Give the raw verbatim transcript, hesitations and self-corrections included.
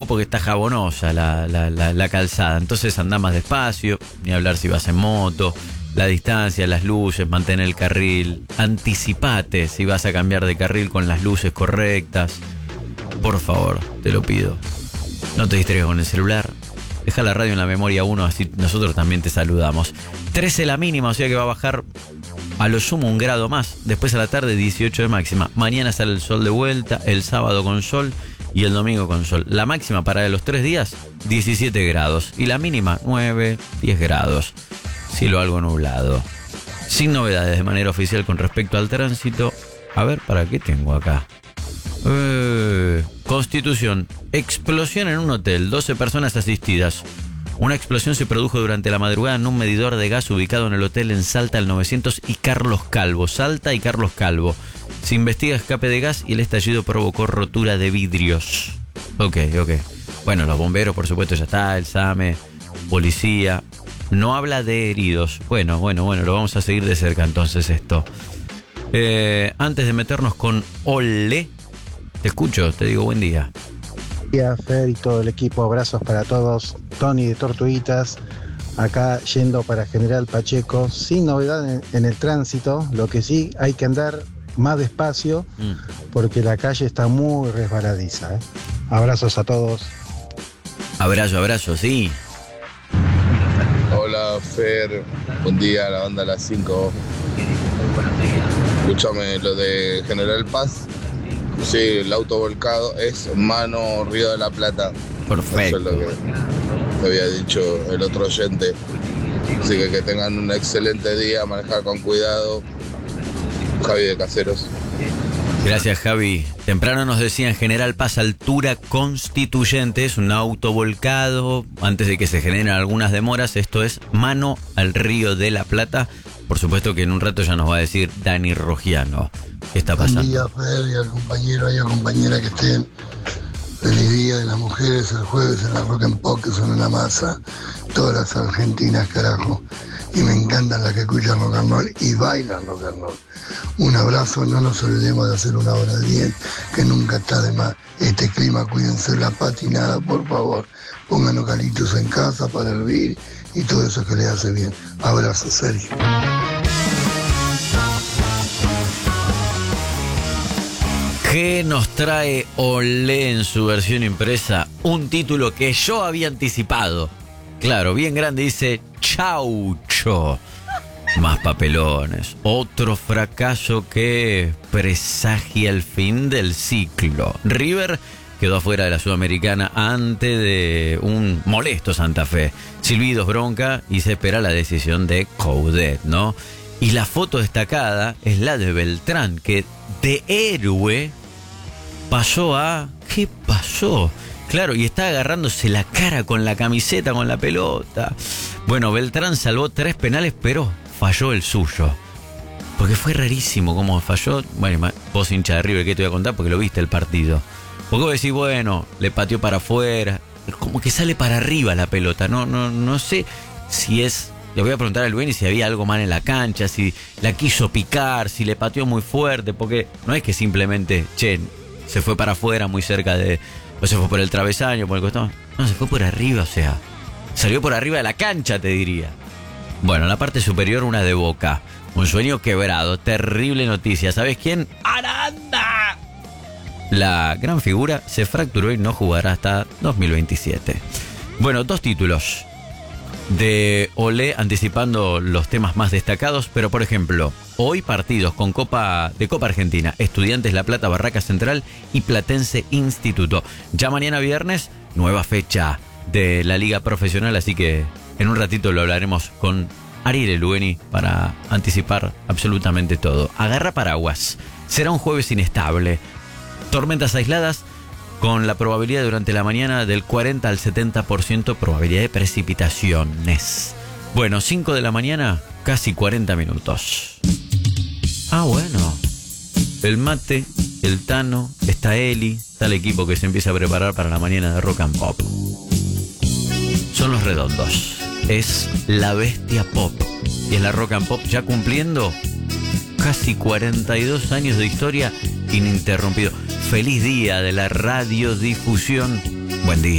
porque está jabonosa la, la, la, la calzada. Entonces andá más despacio, ni hablar si vas en moto. La distancia, las luces, mantener el carril. Anticipate si vas a cambiar de carril con las luces correctas. Por favor, te lo pido. No te distraigas con el celular. Deja la radio en la memoria uno, así nosotros también te saludamos. trece la mínima, o sea que va a bajar a lo sumo un grado más. Después a la tarde dieciocho de máxima. Mañana sale el sol de vuelta, el sábado con sol y el domingo con sol. La máxima para los tres días, diecisiete grados. Y la mínima, nueve, diez grados. Cielo algo nublado. Sin novedades de manera oficial con respecto al tránsito. A ver, ¿para qué tengo acá? Eh, Constitución. Explosión en un hotel. doce personas asistidas. Una explosión se produjo durante la madrugada en un medidor de gas ubicado en el hotel en Salta, el novecientos y Carlos Calvo. Salta y Carlos Calvo. Se investiga escape de gas y el estallido provocó rotura de vidrios. Ok, ok. Bueno, los bomberos, por supuesto, ya está. El SAME, policía. No habla de heridos. Bueno, bueno, bueno, lo vamos a seguir de cerca entonces esto. Eh, antes de meternos con Ole, te escucho, te digo buen día. Buen día, Fer y todo el equipo, abrazos para todos. Tony de Tortuguitas, acá yendo para General Pacheco, sin novedad en, en el tránsito, lo que sí hay que andar más despacio mm. porque la calle está muy resbaladiza. ¿eh? Abrazos a todos. Abrazo, abrazo, sí. Hola Fer, buen día, la banda a las cinco. Escúchame, lo de General Paz. Sí, el auto volcado es Mano Río de la Plata. Perfecto. Eso es lo que me había dicho el otro oyente. Así que que tengan un excelente día, manejar con cuidado. Javi de Caseros. Gracias, Javi. Temprano nos decían General Paz, altura Constituyente, es un auto volcado. Antes de que se generen algunas demoras, esto es Mano al Río de la Plata. Por supuesto que en un rato ya nos va a decir Dani Rogiano. ¿Qué está pasando? Buen día, Fer, y al compañero y a compañera que estén. Feliz Día de las Mujeres el jueves en la Rock and Pop, que son una masa. Todas las argentinas, carajo. Y me encantan las que escuchan rock and roll y bailan rock and roll. Un abrazo, no nos olvidemos de hacer una hora de bien, que nunca está de más. Este clima, cuídense la patinada, por favor. Pongan eucaliptus en casa para hervir y todo eso que les hace bien. Abrazo, Sergio. ¿Qué nos trae Olé en su versión impresa? Un título que yo había anticipado. Claro, bien grande, dice Chaucho. Más papelones. Otro fracaso que presagia el fin del ciclo. River quedó afuera de la Sudamericana ante de un molesto Santa Fe. Silbidos, bronca y se espera la decisión de Coudet, ¿no? Y la foto destacada es la de Beltrán, que de héroe pasó a... ¿Qué pasó? Claro, y está agarrándose la cara con la camiseta, con la pelota. Bueno, Beltrán salvó tres penales, pero falló el suyo. Porque fue rarísimo cómo falló. Bueno, vos hincha de River, ¿qué te voy a contar? Porque lo viste el partido. Porque vos decís, bueno, le pateó para afuera. Como que sale para arriba la pelota. No, no, no sé si es... Le voy a preguntar al Lueni si había algo mal en la cancha, si la quiso picar, si le pateó muy fuerte. Porque no es que simplemente, che, se fue para afuera muy cerca de... O se fue por el travesaño, por el costado. No, se fue por arriba, o sea... Salió por arriba de la cancha, te diría. Bueno, en la parte superior una de Boca. Un sueño quebrado. Terrible noticia. ¿Sabes quién? ¡Aranda! La gran figura se fracturó y no jugará hasta dos mil veintisiete. Bueno, dos títulos de Olé anticipando los temas más destacados. Pero, por ejemplo, hoy partidos con Copa de Copa Argentina. Estudiantes La Plata, Barraca Central y Platense Instituto. Ya mañana viernes, nueva fecha de la Liga Profesional. Así que en un ratito lo hablaremos con Ariel Lueni para anticipar absolutamente todo. Agarra paraguas. Será un jueves inestable. Tormentas aisladas con la probabilidad durante la mañana del cuarenta al setenta por ciento probabilidad de precipitaciones. Bueno, cinco de la mañana, casi cuarenta minutos. Ah, bueno. El Mate, el Tano, está Eli, está el equipo que se empieza a preparar para la mañana de Rock and Pop. Son los redondos. Es la bestia pop. Y es la Rock and Pop ya cumpliendo casi cuarenta y dos años de historia ininterrumpido. Feliz día de la radiodifusión. Buen día.